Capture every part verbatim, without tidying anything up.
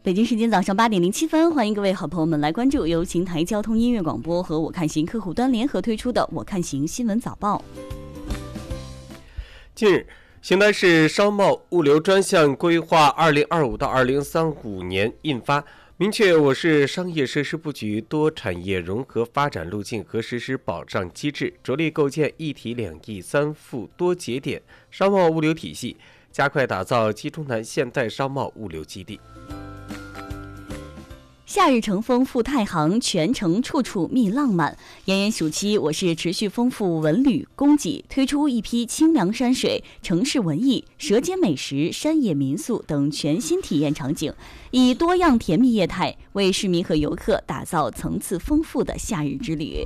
北京时间早上八点零七分，欢迎各位好朋友们来关注由邢台交通音乐广播和我看行客户端联合推出的我看行新闻早报。 近日，邢台市商贸物流专项规划二零二五到二零三五年印发，明确我市商业设施布局多产业融合发展路径和实施保障机制，着力构建一体两翼三副多节点商贸物流体系，加快打造集中南现代商贸物流基地。 夏日乘风赴太行，全程处处觅浪漫。炎炎暑期，我市持续丰富文旅供给，推出一批清凉山水、城市文艺、舌尖美食、山野民宿等全新体验场景，以多样甜蜜业态为市民和游客打造层次丰富的夏日之旅。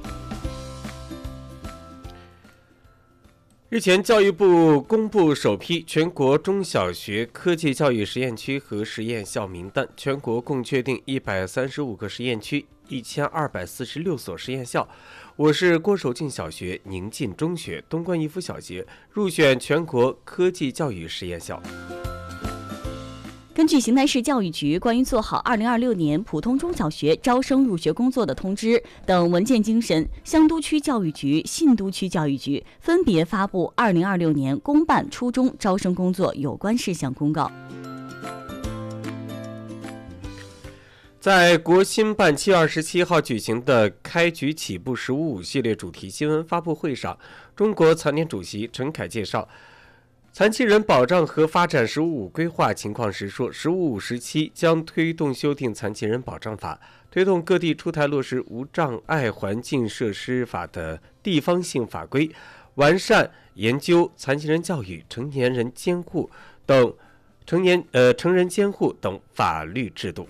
日前，教育部公布首批全国中小学科技教育实验区和实验校名单，全国共确定一百三十五个实验区，一千二百四十六所实验校。我市郭守敬小学、宁晋中学、东关一附小学入选全国科技教育实验校。 根据邢台市教育局关于做好二零二六年普通中小学招生入学工作的通知等文件精神，香都区教育局、信都区教育局分别发布二零二六年公办初中招生工作有关事项公告。 在国新办七月二十七号举行的开局起步十五五系列主题新闻发布会上，中国残联主席陈凯介绍残疾人保障和发展“十五五”规划情况时说，“十五五”时期将推动修订《残疾人保障法》，推动各地出台落实无障碍环境设施法的地方性法规，完善研究残疾人教育、成年人监护等成年呃成人监护等法律制度。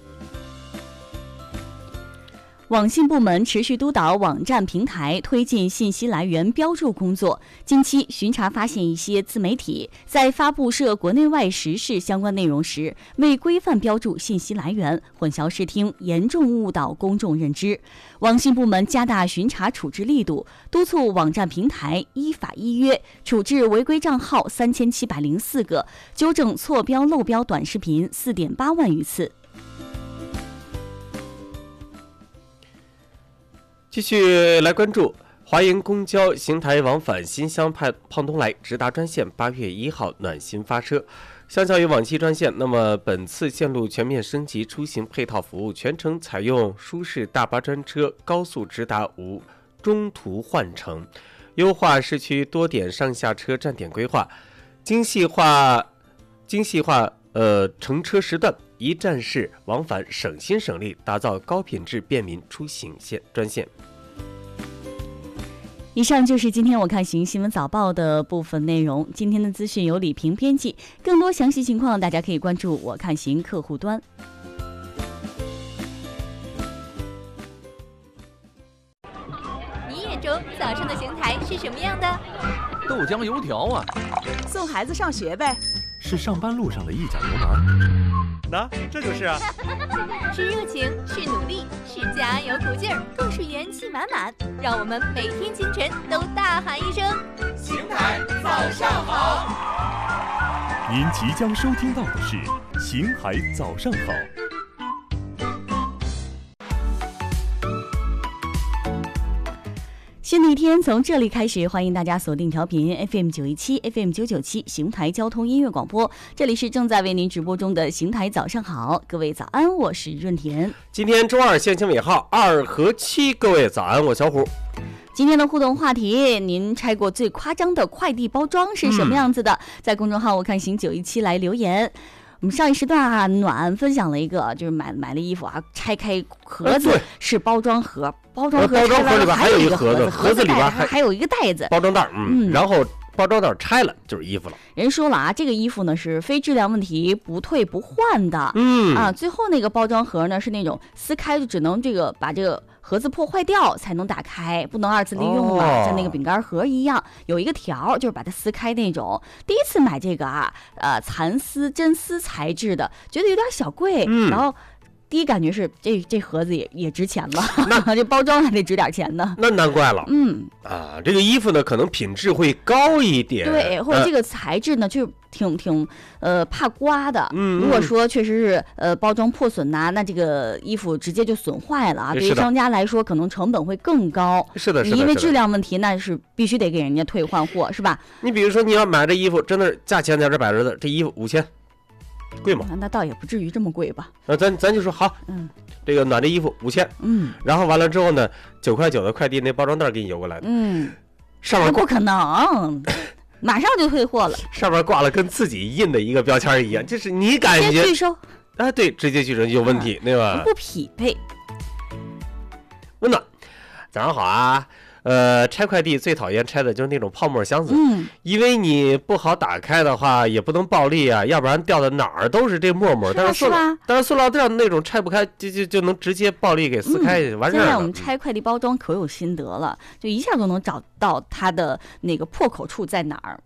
网信部门持续督导网站平台推进信息来源标注工作。近期巡查发现一些自媒体在发布涉国内外时事相关内容时，未规范标注信息来源，混淆视听，严重误导公众认知。网信部门加大巡查处置力度，督促网站平台依法依约处置违规账号三千七百零四个，纠正错标漏标短视频四点八万余次。 继续来关注华营公交邢台往返新乡畔胖东来直达专线八月一号暖心发车。相较于往期专线，那么本次线路全面升级出行配套服务，全程采用舒适大巴专车，高速直达无中途换乘，优化市区多点上下车站点规划，精细化精细化呃乘车时段，一站式往返，省心省力，打造高品质便民出行线专线。 以上就是今天我看行新闻早报的部分内容。今天的资讯由李平编辑，更多详细情况大家可以关注我看行客户端。 你眼中早上的邢台是什么样的？ 豆浆油条啊， 送孩子上学呗。 是上班路上的一脚油门。 那这就是啊， 是热情，是努力，是加油鼓劲儿，更是元气满满。让我们每天清晨都大喊一声： 邢台早上好！ 您即将收听到的是邢台早上好。 新的一天从这里开始，欢迎大家锁定调频 F M 九一七 F M 九九七邢台交通音乐广播，这里是正在为您直播中的邢台早上好，各位早安，我是润田。 今天周二，县情尾号二和七，各位早安，我小虎。 今天的互动话题，您拆过最夸张的快递包装是什么样子的？嗯、在公众号我看行九一七来留言。我们上一时段啊，暖分享了一个，就是买买了衣服啊，拆开盒子是包装盒，包装盒包装盒里边还有一个盒子， 盒子里边还还有一个袋子， 包装袋，嗯，嗯然后包装袋拆了就是衣服了。 人说了啊，这个衣服呢是非质量问题不退不换的， 嗯啊，最后那个包装盒呢是那种撕开就只能这个把这个盒子破坏掉才能打开，不能二次利用了，哦、像那个饼干盒一样，有一个条就是把它撕开那种。第一次买这个啊，呃，蚕丝真丝材质的，觉得有点小贵， 嗯、 然后第一感觉是这这盒子也也值钱了，那这包装还得值点钱呢。 那难怪了， 嗯啊，这个衣服呢可能品质会高一点， 对，或者这个材质呢就挺挺呃怕刮的。 嗯， 如果说确实是呃包装破损呐、啊，那这个衣服直接就损坏了啊。对于商家来说，可能成本会更高。 是的，是的， 因为质量问题，那是必须得给人家退换货，是吧？ 你比如说你要买这衣服，真的是价钱在这摆着的，这衣服五千。贵吗？ 那倒也不至于这么贵吧。 那咱咱就说好，嗯，这个暖这衣服五千，嗯，然后完了之后呢，九块九的快递那包装袋给你邮过来的， 嗯， 上面不可能，马上就退货了， 上面挂了跟自己印的一个标签一样，就是你感觉直接拒收， 啊，对，直接拒收有问题，嗯、对吧？ 不匹配。 温暖，早上好啊。呃，拆快递最讨厌拆的就是那种泡沫箱子，嗯，因为你不好打开的话，也不能暴力啊，要不然掉到哪儿都是这沫沫。但是塑，但是塑料袋那种拆不开，就就就能直接暴力给撕开，嗯、完事儿了。 现在我们拆快递包装可有心得了，就一下都能找到它的那个破口处在哪儿，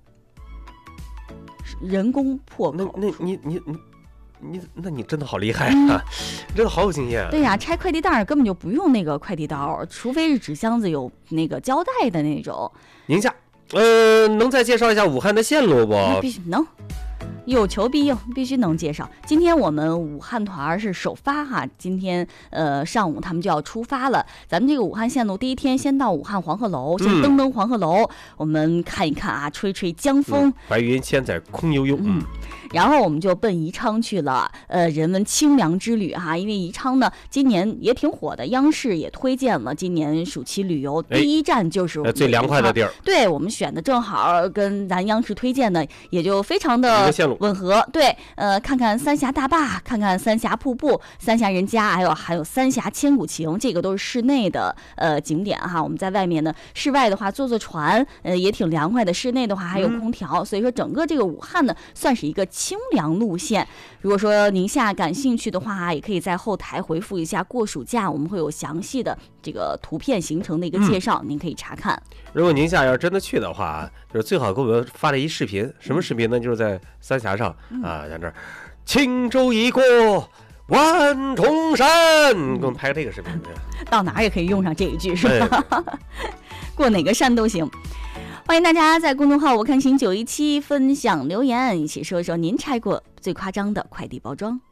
人工破口。 那那你你你。你那你真的好厉害啊！嗯、你真的好有经验、啊。 对呀、啊，拆快递袋根本就不用那个快递刀，除非是纸箱子有那个胶带的那种。 宁夏，呃，能再介绍一下武汉的线路不？ 必须能，有求必应，必须能介绍。今天我们武汉团是首发哈，今天呃上午他们就要出发了。咱们这个武汉线路第一天先到武汉黄鹤楼，先登登黄鹤楼，嗯、我们看一看啊，吹吹江风，嗯、 白云千载空悠悠，嗯。 然后我们就奔宜昌去了，呃，人文清凉之旅哈，因为宜昌呢今年也挺火的，央视也推荐了今年暑期旅游第一站就是我们最凉快的地儿。 对，我们选的正好跟咱央视推荐的也就非常的吻合。对，呃，看看三峡大坝，看看三峡瀑布、三峡人家，还有还有三峡千古情，这个都是室内的呃景点哈。我们在外面呢，室外的话坐坐船，呃，也挺凉快的；室内的话还有空调，嗯、所以说整个这个武汉呢算是一个清凉路线。如果说宁夏感兴趣的话，也可以在后台回复一下过暑假，我们会有详细的这个图片行程的一个介绍，嗯、您可以查看。 如果宁夏要是真的去的话，就是最好给我们发了一视频，什么视频呢？就是在三峡上、嗯、啊，在这儿轻舟已过万重山，给我们拍这个视频。 到哪儿也可以用上这一句，是吧？哎、过哪个山都行。欢迎大家在公众号我看行九一七分享留言，一起说一说您拆过最夸张的快递包装。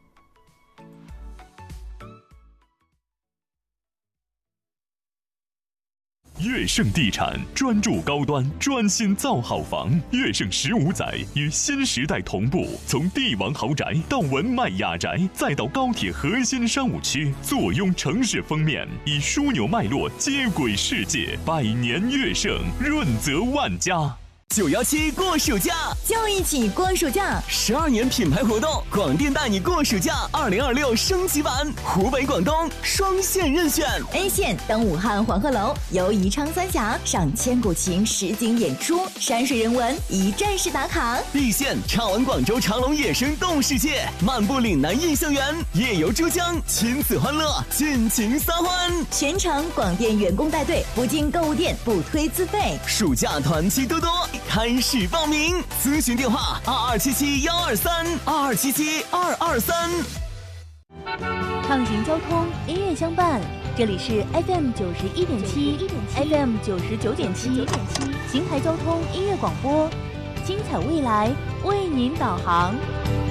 悦盛地产专注高端，专心造好房。悦盛十五载与新时代同步，从帝王豪宅到文迈雅宅，再到高铁核心商务区，坐拥城市封面，以枢纽脉络接轨世界。百年悦盛，润泽万家。 九幺七过暑假， 就一起过暑假！ 十二年品牌活动，广电带你过暑假二零二六升级版，湖北、广东双线任选。 A 线登武汉黄鹤楼，游宜昌三峡，赏千古情实景演出，山水人文一站式打卡。 B 线畅玩广州长隆野生动物世界，漫步岭南印象园，夜游珠江，亲子欢乐，尽情撒欢。 全程广电员工带队，不进购物店，不推自费。 暑假团期多多。开始报名，咨询电话二二七七幺二三二二七七二二三。 畅行交通，音乐相伴，这里是 F M 九十一点七 ，F M 九十九点七，邢台交通音乐广播，精彩未来为您导航。